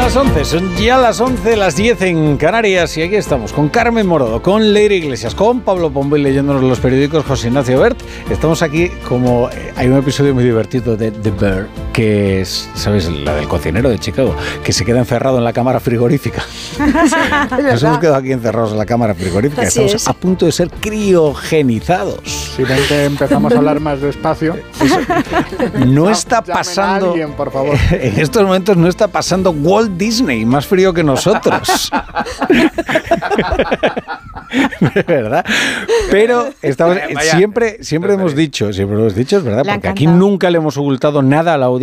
las 11, son ya las 11, las 10 en Canarias y aquí estamos con Carmen Morodo, con Leire Iglesias, con Pablo Pombo y leyéndonos los periódicos José Ignacio Bert. Estamos aquí como... hay un episodio muy divertido de The Bear, que es, ¿sabes? La del cocinero de Chicago, que se queda encerrado en la cámara frigorífica. Nos hemos quedado aquí encerrados en la cámara frigorífica. Así estamos es. a punto de ser criogenizados. Si ven que empezamos a hablar más despacio, No está llamen a pasando... alguien, por favor. En estos momentos no está pasando Walt Disney, más frío que nosotros. ¿Verdad? Pero estamos, siempre hemos dicho, es verdad, Le ha porque aquí encantado. nunca le hemos ocultado nada a la audiencia.